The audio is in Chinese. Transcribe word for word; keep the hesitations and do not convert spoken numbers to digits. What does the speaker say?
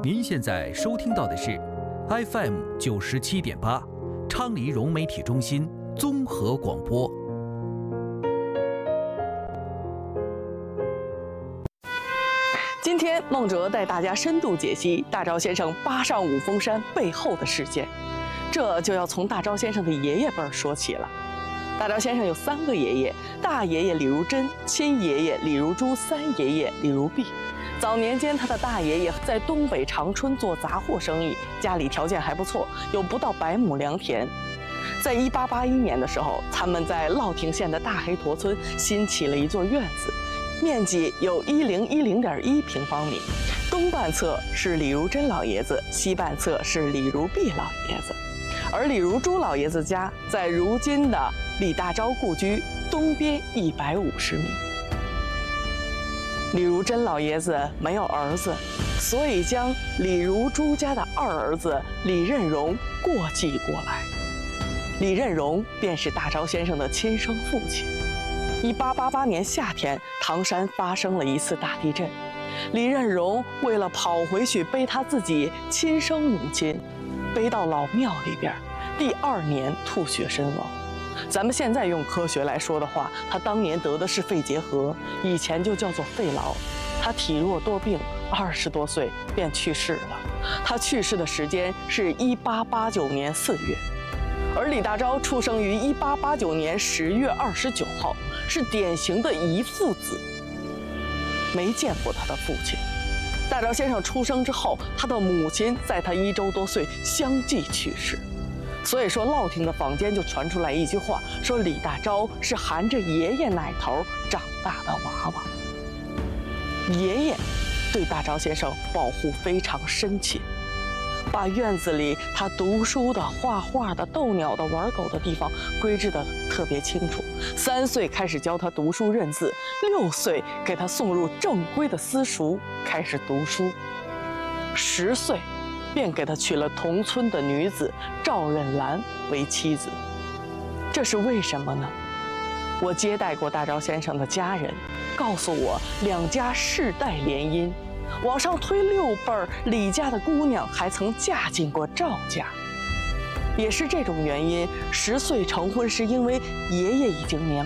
您现在收听到的是 F M 九十七点八，昌黎融媒体中心综合广播。 今天孟哲带大家深度解析大昭先生扒上五峰山背后的事件，这就要从大昭先生的爷爷辈儿说起了。大昭先生有三个爷爷，大爷爷李如珍、亲爷爷李如珠、三爷爷李如弼。早年间，他的大爷爷在东北长春做杂货生意，家里条件还不错，有不到百亩良田。在一八八一年的时候，他们在乐亭县的大黑坨村新起了一座院子，面积有一零一零点一平方米。东半侧是李如珍老爷子，西半侧是李如弼老爷子。而李如珠老爷子家在如今的李大钊故居东边一百五十米。李如珍老爷子没有儿子，所以将李如珠家的二儿子李任荣过继过来。李任荣便是大钊先生的亲生父亲。一八八八年夏天，唐山发生了一次大地震，李任荣为了跑回去背他自己亲生母亲，背到老庙里边，第二年吐血身亡。咱们现在用科学来说的话，他当年得的是肺结核，以前就叫做肺痨。他体弱多病，二十多岁便去世了。他去世的时间是一八八九年四月，而李大钊出生于一八八九年十月二十九号，是典型的遗腹子，没见过他的父亲。大钊先生出生之后，他的母亲在他一周多岁相继去世。所以说，乐亭的坊间就传出来一句话，说李大钊是含着爷爷奶头长大的娃娃。爷爷对大钊先生保护非常深切，把院子里他读书的、画画的、逗鸟的、玩狗的地方规制得特别清楚。三岁开始教他读书认字，六岁给他送入正规的私塾开始读书，十岁便给他娶了同村的女子赵任兰为妻子。这是为什么呢？我接待过大钊先生的家人，告诉我两家世代联姻，往上推六辈儿，李家的姑娘还曾嫁进过赵家。也是这种原因，十岁成婚是因为爷爷已经年